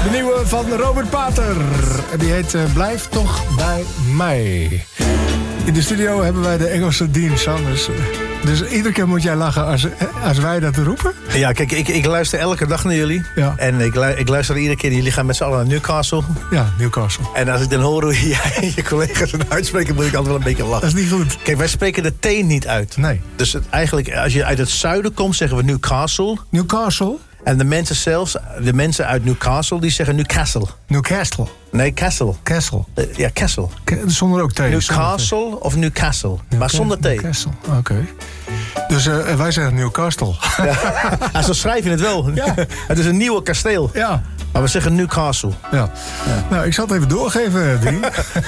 De nieuwe van Robert Pater. Die heet Blijf toch bij mij. In de studio hebben wij de Engelse Dean Sanders. Dus iedere keer moet jij lachen als wij dat roepen. Ja, kijk, ik luister elke dag naar jullie. Ja. En ik luister iedere keer. Jullie gaan met z'n allen naar Newcastle. Ja, Newcastle. En als ik dan hoor hoe jij en je collega's het uitspreken, moet ik altijd wel een beetje lachen. Dat is niet goed. Kijk, wij spreken de T niet uit. Nee. Dus eigenlijk, als je uit het zuiden komt, zeggen we Newcastle. Newcastle? En de mensen uit Newcastle, die zeggen Newcastle. Newcastle? Nee, Castle. Castle. Ja, Castle. Zonder ook T. Newcastle of Newcastle. Maar zonder T. Newcastle, oké. Dus wij zeggen Newcastle. Ja, zo schrijf je het wel. Ja. Het is een nieuwe kasteel. Ja. Maar we zeggen Newcastle. Ja. Nou, ik zal het even doorgeven, Dien.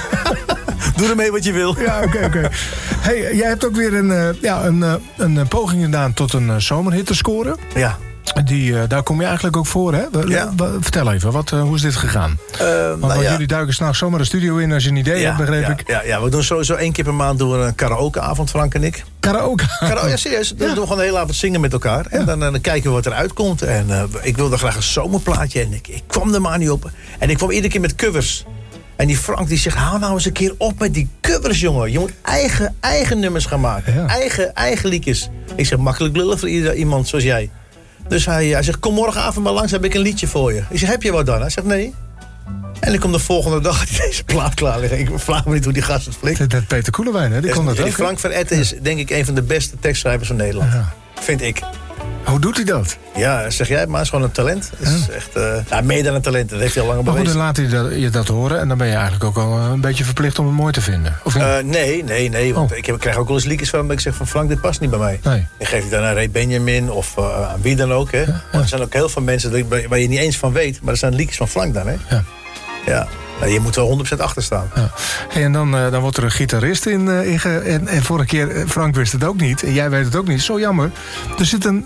Doe ermee wat je wil. Ja, oké. Hey, jij hebt ook weer een poging gedaan tot een zomerhit te scoren. Ja. Daar kom je eigenlijk ook voor, hè? Ja. Vertel even, hoe is dit gegaan? Want jullie duiken s'nachts zomaar de studio in als je een idee hebt, begreep ik. Ja, we doen sowieso 1 keer per maand een karaokeavond, Frank en ik. Karaoke? Ja, serieus. Dan doen we gewoon de hele avond zingen met elkaar. En dan kijken we wat eruit komt. En ik wilde graag een zomerplaatje. En ik kwam er maar niet op. En ik kwam iedere keer met covers. En die Frank die zegt, hou nou eens een keer op met die covers, jongen. Je moet eigen nummers gaan maken. Ja. Eigen liedjes. Ik zeg, makkelijk lullen voor iemand zoals jij. Dus hij zegt, kom morgenavond maar langs, heb ik een liedje voor je. Ik zeg, heb je wat dan? Hij zegt, nee. En ik kom de volgende dag deze plaat klaar liggen. Ik vraag me niet hoe die gast het flikt. Dat Peter Koelewijn, hè? Die kon dat ook. Frank van Etten is denk ik een van de beste tekstschrijvers van Nederland. Ja. Vind ik. Hoe doet hij dat? Ja, zeg jij, maar het is gewoon een talent. Het is echt, meer dan een talent, dat heeft hij al lang bewezen. Maar goed, dan laat hij je dat horen en dan ben je eigenlijk ook al een beetje verplicht om het mooi te vinden. Of nee, want ik krijg ook wel eens liedjes van, ik zeg van Frank, dit past niet bij mij. Nee. Dan geef ik dan aan Ray Benjamin of aan wie dan ook. Hè. Ja. Er zijn ook heel veel mensen waar je niet eens van weet, maar er zijn liedjes van Frank dan. Hè. Ja. Nou, je moet wel 100% achter staan. Ja. Hey, en dan wordt er een gitarist in en vorige keer, Frank wist het ook niet. En jij weet het ook niet. Zo jammer. Er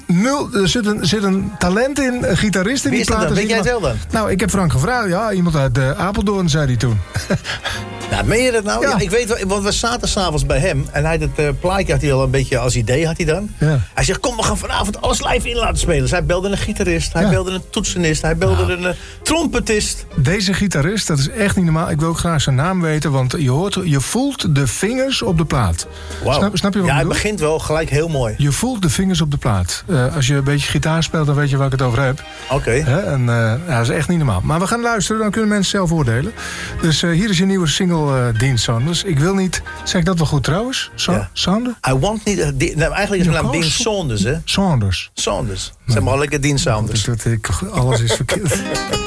zit een talent in, een gitarist in die plaat. Weet jij het wel dan? Nou, ik heb Frank gevraagd. Ja, iemand uit Apeldoorn, zei hij toen. Nou, meen je dat nou? Ja. Ik weet wel, want we zaten s'avonds bij hem. En hij het plaatje had hij al een beetje als idee, had hij dan. Ja. Hij zegt, kom, we gaan vanavond alles live in laten spelen. Dus hij belde een gitarist, hij belde een toetsenist, hij belde een trompetist. Deze gitarist, dat is echt niet normaal. Ik wil ook graag zijn naam weten, want je voelt de vingers op de plaat. Wow. Snap je wat ik bedoel? Hij begint wel gelijk heel mooi. Je voelt de vingers op de plaat. Als je een beetje gitaar speelt, dan weet je waar ik het over heb. Oké. Dat is echt niet normaal. Maar we gaan luisteren, dan kunnen mensen zelf oordelen. Dus hier is je nieuwe single, Dean Sanders. Ik wil niet... Zeg ik dat wel goed trouwens? Sander? I want niet... eigenlijk is mijn naam Dean Saunders, hè? Saunders. Zeg maar lekker Dean Saunders. Alles is verkeerd.